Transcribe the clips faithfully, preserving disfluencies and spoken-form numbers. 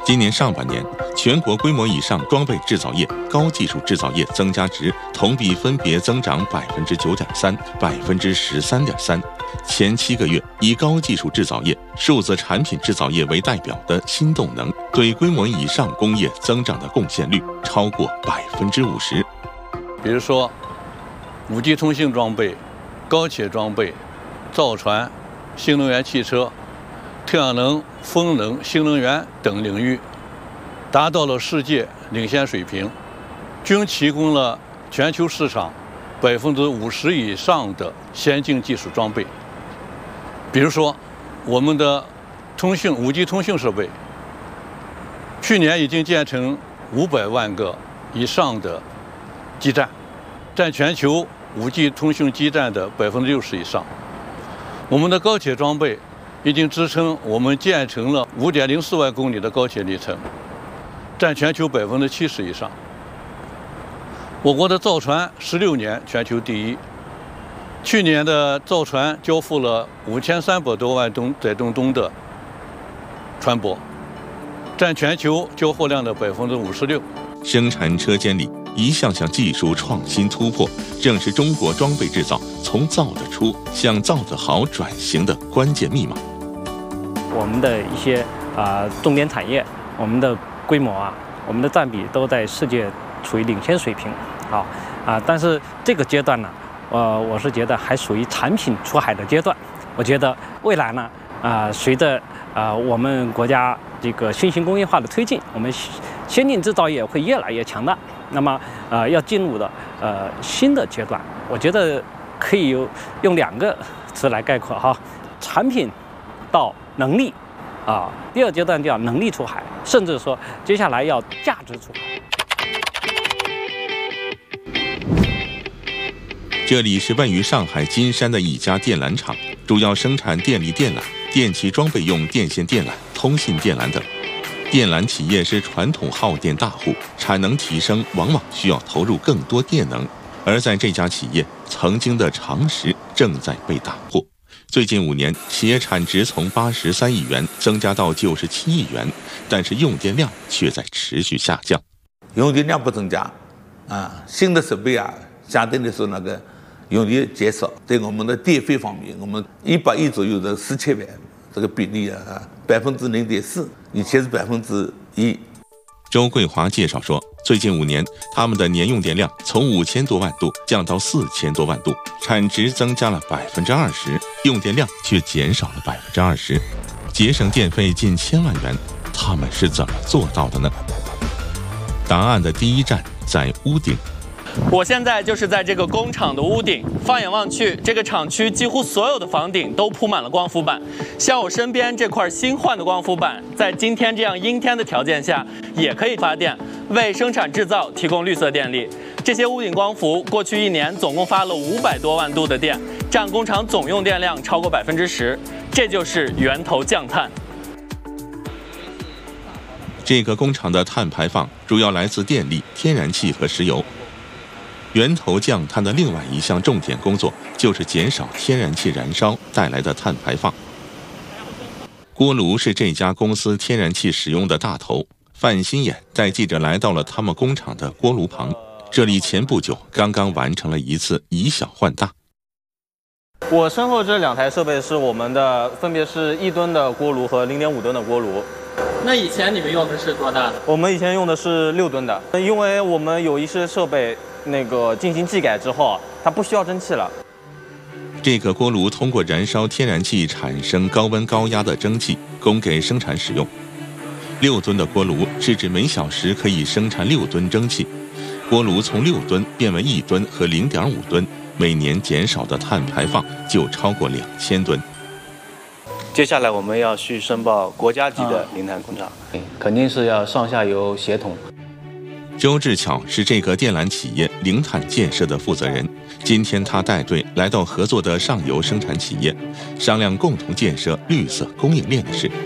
今年上半年，全国规模以上装备制造业、高技术制造业增加值同比分别增长百分之九点三、百分之十三点三。前七个月，以高技术制造业、数字产品制造业为代表的新动能，对规模以上工业增长的贡献率超过百分之五十。 比如说，五 G 通信装备、高铁装备、造船、新能源汽车、太阳能、风能、新能源等领域，达到了世界领先水平，均提供了全球市场百分之五十以上的先进技术装备。比如说，我们的通讯五 G 通讯设备，去年已经建成五百万个以上的基站，占全球五 G 通讯基站的百分之六十以上。我们的高铁装备已经支撑我们建成了五点零四万公里的高铁里程，占全球百分之七十以上。我国的造船十六年全球第一，去年的造船交付了五千三百多万吨载重吨的船舶，占全球交货量的百分之五十六。 生产车间里一项项技术创新突破，正是中国装备制造从造得出向造得好转型的关键密码。 我们的一些啊、呃、重点产业，我们的规模啊，我们的占比都在世界处于领先水平。好啊、呃，但是这个阶段呢，呃，我是觉得还属于产品出海的阶段。我觉得未来呢，啊、呃，随着啊、呃、我们国家这个新型工业化的推进，我们先进制造业会越来越强大。那么，呃，要进入的呃新的阶段，我觉得可以有用两个词来概括哈：产品到能力啊。第二阶段叫能力出海，甚至说接下来要价值出海。 这里是位于上海金山的一家电缆厂，主要生产电力电缆、电气装备用电线电缆、通信电缆等。电缆企业是传统耗电大户，产能提升往往需要投入更多电能，而在这家企业，曾经的常识正在被打破。最近五年，企业产值从八十三亿元增加到九十七亿元，但是用电量却在持续下降。 用电量不增加，啊，新的设备啊，相对来说那个用电减少。在我们的电费方面，我们一百亿左右的四千万。这个比例啊，百分之零点四，以前是百分之一。 周桂华介绍说，最近五年，他们的年用电量从五千多万度降到四千多万度，产值增加了百分之二十，用电量却减少了百分之二十，节省电费近千万元。他们是怎么做到的呢？答案的第一站在屋顶。 我现在就是在这个工厂的屋顶，放眼望去，这个厂区几乎所有的房顶都铺满了光伏板。像我身边这块新换的光伏板，在今天这样阴天的条件下，也可以发电，为生产制造提供绿色电力。这些屋顶光伏过去一年总共发了五百多万度的电，占工厂总用电量超过百分之十，这就是源头降碳。 这个工厂的碳排放主要来自电力、天然气和石油。源头降碳的另外一项重点工作就是减少天然气燃烧带来的碳排放。锅炉是这家公司天然气使用的大头。范新眼带记者来到了他们工厂的锅炉旁，这里前不久刚刚完成了一次以小换大。 我身后这两台设备是我们的，分别是一吨的锅炉和零点五吨的锅炉。 那以前你们用的是多大的？ 我们以前用的是六吨的，因为我们有一些设备那个进行技改之后，它不需要蒸汽了。 这个锅炉通过燃烧天然气产生高温高压的蒸汽，供给生产使用。六吨的锅炉是指每小时可以生产六吨蒸汽。锅炉从六吨变为一吨和零点五吨，每年减少的碳排放就超过两千吨。 接下来我们要去申报国家级的零碳工厂，啊、肯定是要上下游协同。 周志巧是这个电缆企业零碳建设的负责人，今天他带队来到合作的上游生产企业，商量共同建设绿色供应链的事。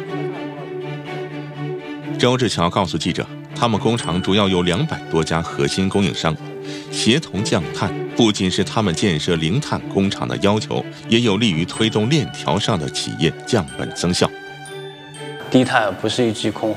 周志巧告诉记者，他们工厂主要有两百多家核心供应商，协同降碳不仅是他们建设零碳工厂的要求，也有利于推动链条上的企业降本增效。 低碳不是一句空